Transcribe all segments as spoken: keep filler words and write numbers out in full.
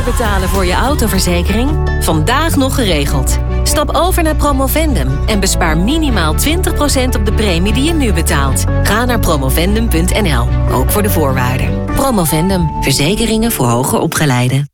betalen voor je autoverzekering? Vandaag nog geregeld. Stap over naar Promovendum en bespaar minimaal twintig procent op de premie die je nu betaalt. Ga naar promovendum punt n l, ook voor de voorwaarden. Promovendum, verzekeringen voor hoger opgeleiden.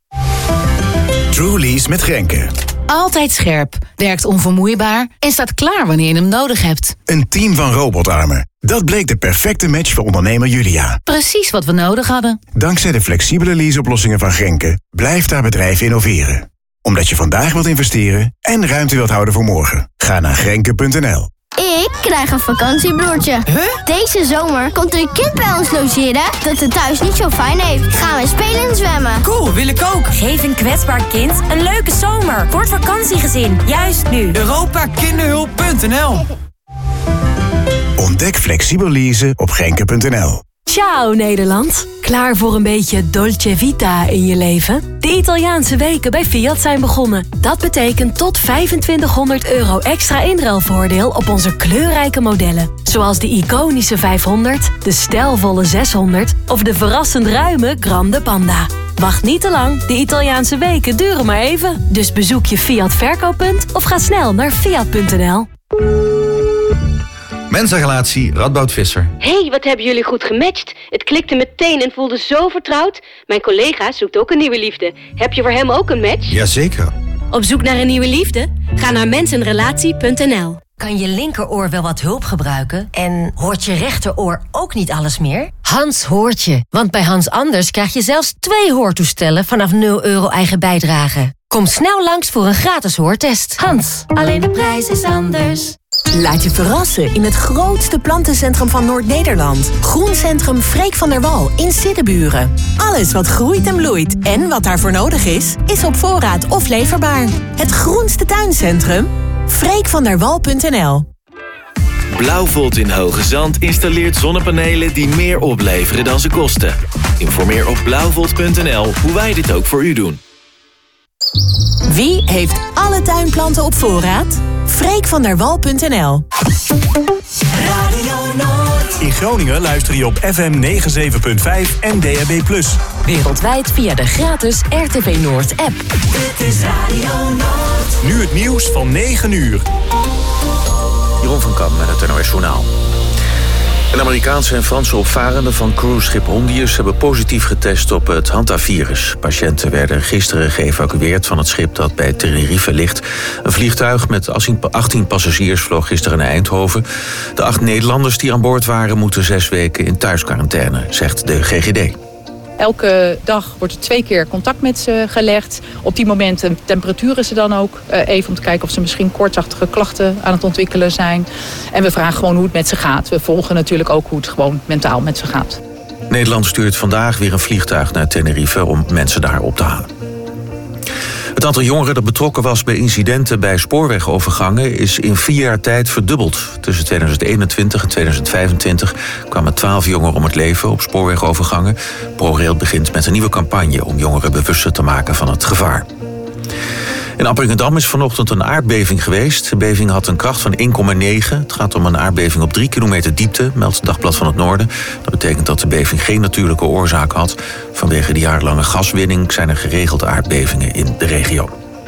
Trulies met Grenke. Altijd scherp, werkt onvermoeibaar en staat klaar wanneer je hem nodig hebt. Een team van robotarmen. Dat bleek de perfecte match voor ondernemer Julia. Precies wat we nodig hadden. Dankzij de flexibele leaseoplossingen van Grenke blijft haar bedrijf innoveren. Omdat je vandaag wilt investeren en ruimte wilt houden voor morgen. Ga naar grenke punt n l. Ik krijg een vakantiebroertje. Huh? Deze zomer komt er een kind bij ons logeren dat het thuis niet zo fijn heeft. Gaan we spelen en zwemmen. Cool, wil ik ook. Geef een kwetsbaar kind een leuke zomer voor het vakantiegezin. Juist nu. Europa Kinderhulp punt n l. Ontdek flexibel leasen op grenke punt n l. Ciao Nederland. Klaar voor een beetje dolce vita in je leven? De Italiaanse weken bij Fiat zijn begonnen. Dat betekent tot vijfentwintighonderd euro extra inruilvoordeel op onze kleurrijke modellen. Zoals de iconische vijfhonderd, de stijlvolle zeshonderd of de verrassend ruime Grande Panda. Wacht niet te lang, de Italiaanse weken duren maar even. Dus bezoek je Fiat verkooppunt of ga snel naar fiat punt n l. Mensenrelatie, Radboud Visser. Hey, wat hebben jullie goed gematcht. Het klikte meteen en voelde zo vertrouwd. Mijn collega zoekt ook een nieuwe liefde. Heb je voor hem ook een match? Jazeker. Op zoek naar een nieuwe liefde? Ga naar mensenrelatie punt n l. Kan je linkeroor wel wat hulp gebruiken? En hoort je rechteroor ook niet alles meer? Hans hoort je. Want bij Hans Anders krijg je zelfs twee hoortoestellen vanaf nul euro eigen bijdrage. Kom snel langs voor een gratis hoortest. Hans, alleen de prijs is anders. Laat je verrassen in het grootste plantencentrum van Noord-Nederland. Groencentrum Freek van der Wal in Siddeburen. Alles wat groeit en bloeit en wat daarvoor nodig is, is op voorraad of leverbaar. Het groenste tuincentrum? freek van der wal punt n l. Blauwvolt in Hoge Zand installeert zonnepanelen die meer opleveren dan ze kosten. Informeer op blauwvolt punt n l hoe wij dit ook voor u doen. Wie heeft alle tuinplanten op voorraad? freek van der wal punt n l. In Groningen luister je op F M negenenzeventig punt vijf en D A B plus. Wereldwijd via de gratis R T V Noord app. Dit is Radio Noord. Nu het nieuws van negen uur. Jeroen van Kam met het N O S Journaal. Een Amerikaanse en Franse opvarenden van cruiseschip Hondius hebben positief getest op het hantavirus. Patiënten werden gisteren geëvacueerd van het schip dat bij Tenerife ligt. Een vliegtuig met achttien passagiers vloog gisteren naar Eindhoven. De acht Nederlanders die aan boord waren moeten zes weken in thuisquarantaine, zegt de G G D. Elke dag wordt er twee keer contact met ze gelegd. Op die momenten temperaturen ze dan ook even om te kijken of ze misschien koortsachtige klachten aan het ontwikkelen zijn. En we vragen gewoon hoe het met ze gaat. We volgen natuurlijk ook hoe het gewoon mentaal met ze gaat. Nederland stuurt vandaag weer een vliegtuig naar Tenerife om mensen daar op te halen. Het aantal jongeren dat betrokken was bij incidenten bij spoorwegovergangen is in vier jaar tijd verdubbeld. Tussen tweeduizend eenentwintig en tweeduizend vijfentwintig kwamen twaalf jongeren om het leven op spoorwegovergangen. ProRail begint met een nieuwe campagne om jongeren bewuster te maken van het gevaar. In Appingedam is vanochtend een aardbeving geweest. De beving had een kracht van één komma negen. Het gaat om een aardbeving op drie kilometer diepte, meldt het Dagblad van het Noorden. Dat betekent dat de beving geen natuurlijke oorzaak had. Vanwege de jarenlange gaswinning zijn er geregeld aardbevingen in de regio.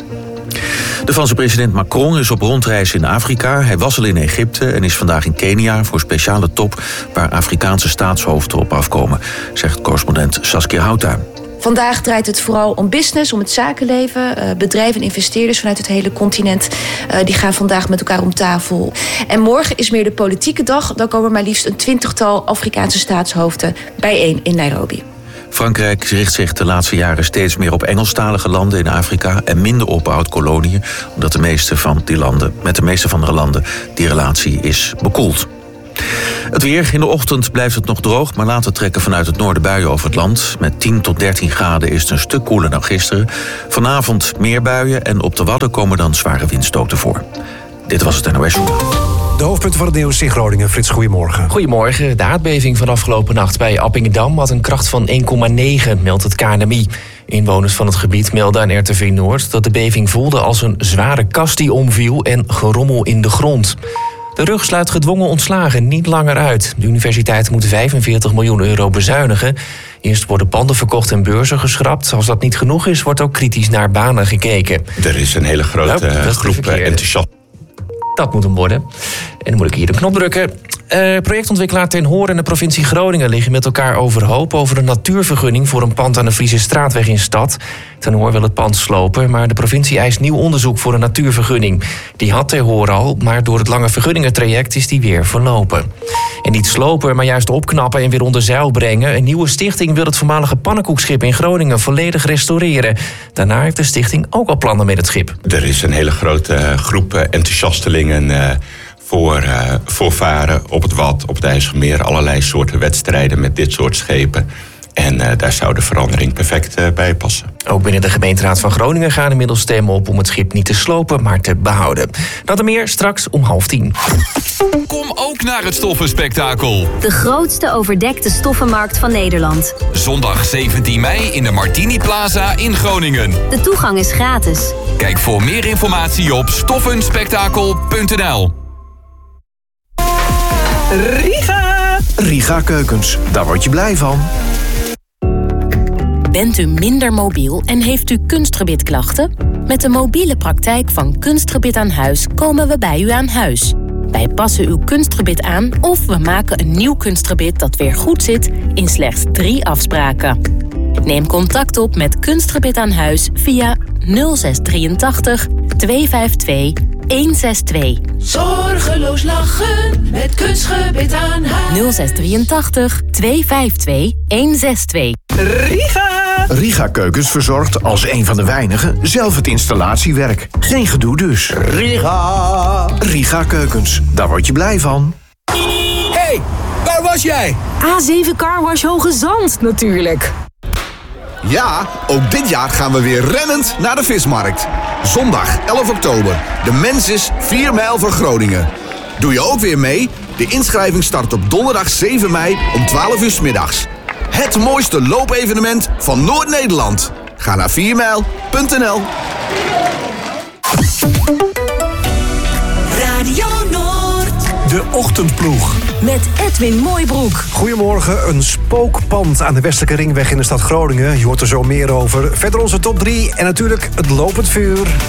De Franse president Macron is op rondreis in Afrika. Hij was al in Egypte en is vandaag in Kenia voor een speciale top waar Afrikaanse staatshoofden op afkomen, zegt correspondent Saskia Houta. Vandaag draait het vooral om business, om het zakenleven. Uh, bedrijven en investeerders vanuit het hele continent uh, die gaan vandaag met elkaar om tafel. En morgen is meer de politieke dag. Dan komen maar liefst een twintigtal Afrikaanse staatshoofden bijeen in Nairobi. Frankrijk richt zich de laatste jaren steeds meer op Engelstalige landen in Afrika en minder op oud-koloniën, omdat de meeste van die landen, met de meeste van de landen die relatie is bekoeld. Het weer. In de ochtend blijft het nog droog, maar later trekken vanuit het noorden buien over het land. Met tien tot dertien graden is het een stuk koeler dan gisteren. Vanavond meer buien en op de Wadden komen dan zware windstoten voor. Dit was het N O S Journaal. De hoofdpunten van het nieuws in Groningen. Frits, goedemorgen. Goedemorgen. De aardbeving van afgelopen nacht bij Appingedam had een kracht van één komma negen, meldt het K N M I. Inwoners van het gebied melden aan R T V Noord dat de beving voelde als een zware kast die omviel en gerommel in de grond. De rug sluit gedwongen ontslagen niet langer uit. De universiteit moet vijfenveertig miljoen euro bezuinigen. Eerst worden panden verkocht en beurzen geschrapt. Als dat niet genoeg is, wordt ook kritisch naar banen gekeken. Er is een hele grote nou, groep enthousiast. Dat moet hem worden. En dan moet ik hier de knop drukken. Uh, projectontwikkelaar Ten Hoor en de provincie Groningen liggen met elkaar overhoop over een natuurvergunning voor een pand aan de Friese Straatweg in Stad. Ten Hoor wil het pand slopen, maar de provincie eist nieuw onderzoek voor een natuurvergunning. Die had Ten Hoor al, maar door het lange vergunningentraject is die weer verlopen. En niet slopen, maar juist opknappen en weer onder zeil brengen. Een nieuwe stichting wil het voormalige pannenkoekschip in Groningen volledig restaureren. Daarna heeft de stichting ook al plannen met het schip. Er is een hele grote groep enthousiastelingen Uh, Voor, uh, voor varen op het Wad, op het IJsselmeer. Allerlei soorten wedstrijden met dit soort schepen. En uh, daar zou de verandering perfect uh, bij passen. Ook binnen de gemeenteraad van Groningen gaan inmiddels stemmen op om het schip niet te slopen, maar te behouden. Dat en meer straks om half tien. Kom ook naar het Stoffenspektakel. De grootste overdekte stoffenmarkt van Nederland. Zondag zeventien mei in de Martini Plaza in Groningen. De toegang is gratis. Kijk voor meer informatie op stoffenspektakel punt n l. Riga! Riga Keukens, daar word je blij van. Bent u minder mobiel en heeft u kunstgebitklachten? Met de mobiele praktijk van Kunstgebit aan Huis komen we bij u aan huis. Wij passen uw kunstgebit aan of we maken een nieuw kunstgebit dat weer goed zit in slechts drie afspraken. Neem contact op met Kunstgebit aan Huis via nul zes drieëntachtig tweehonderdvijfentwintig honderdtwee. Zorgeloos lachen met Kunstgebit aan Huis. nul zes drieëntachtig tweehonderdvijfentwintig honderdtwee. Riga! Riga Keukens verzorgt als een van de weinigen zelf het installatiewerk. Geen gedoe dus. Riga! Riga Keukens, daar word je blij van. Hey, waar was jij? A zeven Carwash Hoge Zand natuurlijk. Ja, ook dit jaar gaan we weer rennend naar de vismarkt. Zondag elf oktober. De mens is vier mijl voor Groningen. Doe je ook weer mee? De inschrijving start op donderdag zeven mei om twaalf uur 's middags. Het mooiste loopevenement van Noord-Nederland. Ga naar vier mijl punt n l. Radio Noord. De Ochtendploeg. Met Edwin Mooibroek. Goedemorgen, een spookpand aan de Westelijke Ringweg in de stad Groningen. Je hoort er zo meer over. Verder onze top drie en natuurlijk het lopend vuur.